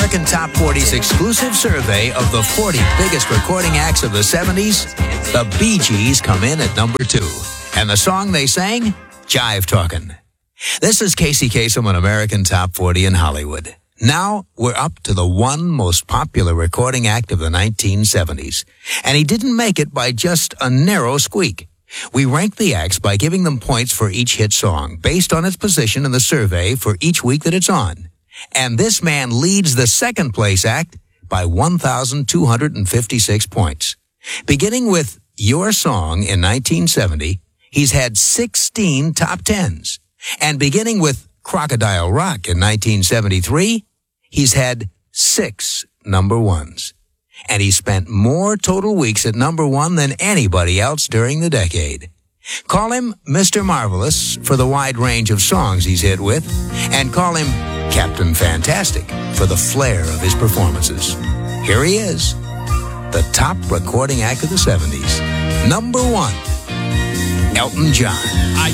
American Top 40's exclusive survey of the 40 biggest recording acts of the 70s, the Bee Gees come in at number 2. And the song they sang? Jive Talkin'. This is Casey Kasem on American Top 40 in Hollywood. Now we're up to the one most popular recording act of the 1970s. And he didn't make it by just a narrow squeak. We rank the acts by giving them points for each hit song, based on its position in the survey for each week that it's on. And this man leads the second place act by 1,256 points. Beginning with Your Song in 1970, he's had 16 top 10s. And beginning with Crocodile Rock in 1973, he's had 6 number 1s. And he spent more total weeks at number 1 than anybody else during the decade. Call him Mr. Marvelous for the wide range of songs he's hit with, and call him Captain Fantastic for the flair of his performances. Here he is, the top recording act of the 70s. Number 1, Elton John.